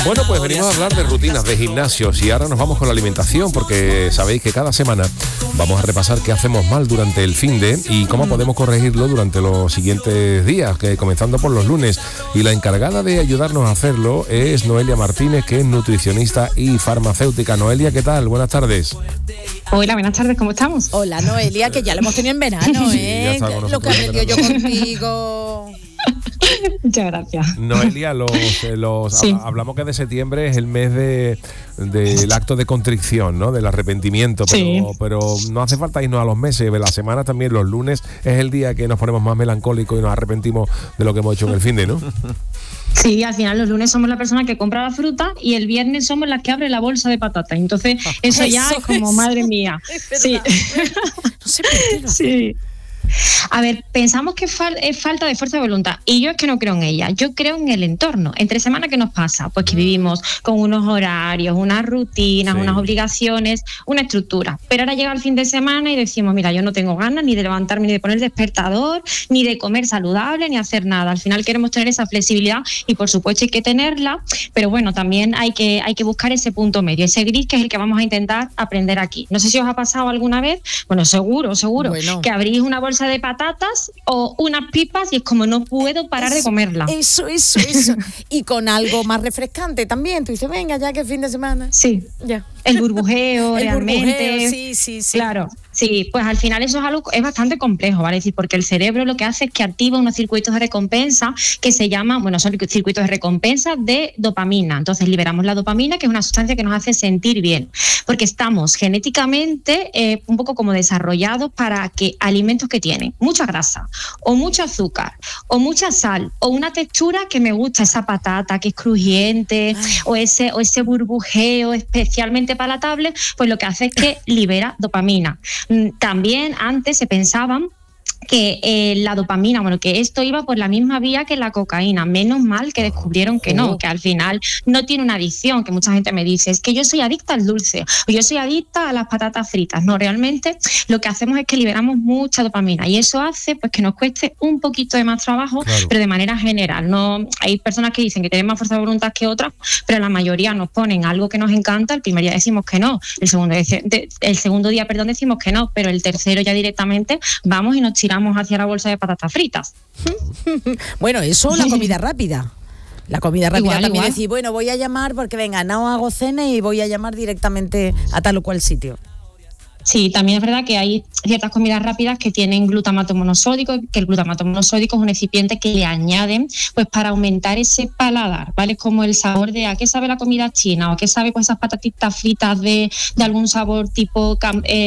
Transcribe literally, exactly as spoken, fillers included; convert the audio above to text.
Bueno, pues venimos a hablar de rutinas, de gimnasios, y ahora nos vamos con la alimentación, porque sabéis que cada semana vamos a repasar qué hacemos mal durante el finde y cómo podemos corregirlo durante los siguientes días, que comenzando por los lunes. Y la encargada de ayudarnos a hacerlo es Noelia Martínez, que es nutricionista y farmacéutica. Noelia, ¿qué tal? Buenas tardes. Hola, buenas tardes, ¿cómo estamos? Hola, Noelia, que ya lo hemos tenido en verano, ¿eh? Sí, lo que aprendió yo contigo. Muchas gracias. Noelia, los, los sí. hablamos que de septiembre es el mes de del acto de contrición, ¿no? Del arrepentimiento, pero, sí. pero no hace falta irnos a los meses, de la semana también, los lunes es el día que nos ponemos más melancólicos y nos arrepentimos de lo que hemos hecho en el finde, ¿no? Sí, al final los lunes somos la persona que compra la fruta y el viernes somos las que abre la bolsa de patatas. Entonces, eso, eso ya es como, es. madre mía. Es sí. No sé por qué. No. Sí. A ver, pensamos que fal- es falta de fuerza de voluntad y yo es que no creo en ella, yo creo en el entorno. Entre semana, ¿qué nos pasa? Pues que vivimos con unos horarios, unas rutinas, sí. unas obligaciones, una estructura, pero ahora llega el fin de semana y decimos, mira, yo no tengo ganas ni de levantarme, ni de poner el despertador, ni de comer saludable, ni hacer nada. Al final queremos tener esa flexibilidad y por supuesto hay que tenerla, pero bueno, también hay que, hay que buscar ese punto medio, ese gris que es el que vamos a intentar aprender aquí. No sé si os ha pasado alguna vez, bueno, seguro, seguro, bueno. que abrís una bolsa de patatas o unas pipas y es como no puedo parar eso, de comerla. Eso, eso, eso. Y con algo más refrescante también. Tú dices, venga, ya que es fin de semana. Sí. Ya. El burbujeo, el realmente. Burbujeo, sí, sí, sí. Claro. Sí, pues al final eso es algo es bastante complejo, ¿vale? Es decir, porque el cerebro lo que hace es que activa unos circuitos de recompensa que se llaman, bueno, son circuitos de recompensa de dopamina. Entonces liberamos la dopamina, que es una sustancia que nos hace sentir bien, porque estamos genéticamente eh, un poco como desarrollados para que alimentos que tienen mucha grasa o mucho azúcar o mucha sal o una textura que me gusta, esa patata que es crujiente o ese, o ese burbujeo especialmente palatable, pues lo que hace es que libera dopamina. También antes se pensaban que eh, la dopamina, bueno, que esto iba por la misma vía que la cocaína. Menos mal que descubrieron que no, que al final no tiene una adicción, que mucha gente me dice, es que yo soy adicta al dulce, o yo soy adicta a las patatas fritas. No, realmente lo que hacemos es que liberamos mucha dopamina y eso hace pues que nos cueste un poquito de más trabajo, claro. pero de manera general. No, hay personas que dicen que tienen más fuerza de voluntad que otras, pero la mayoría nos ponen algo que nos encanta, el primer día decimos que no, el segundo, el segundo día perdón, decimos que no, pero el tercero ya directamente vamos y nos tiramos hacia la bolsa de patatas fritas. Bueno, eso la comida rápida. La comida rápida igual, también igual. decir, bueno, voy a llamar porque venga, no hago cena y voy a llamar directamente a tal o cual sitio. Sí, también es verdad que hay ciertas comidas rápidas que tienen glutamato monosódico, que el glutamato monosódico es un excipiente que le añaden pues para aumentar ese paladar, ¿vale? Es como el sabor de a qué sabe la comida china o a qué sabe pues esas patatitas fritas de, de algún sabor tipo eh,